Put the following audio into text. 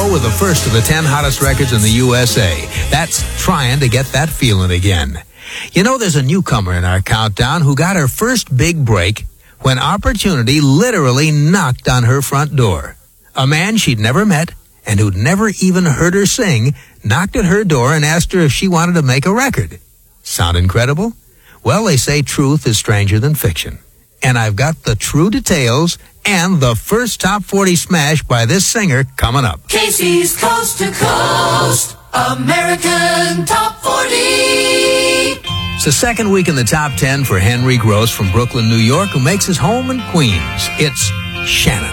show with the first of the 10 hottest records in the USA. That's Trying to Get That Feeling Again. You know, there's a newcomer in our countdown who got her first big break when opportunity literally knocked on her front door. A man she'd never met and who'd never even heard her sing knocked at her door and asked her if she wanted to make a record. Sound incredible? Well, they say truth is stranger than fiction. And I've got the true details and the first top 40 smash by this singer coming up. Casey's Coast to Coast American Top 40. It's the second week in the top 10 for Henry Gross from Brooklyn, New York, who makes his home in Queens. It's Shannon.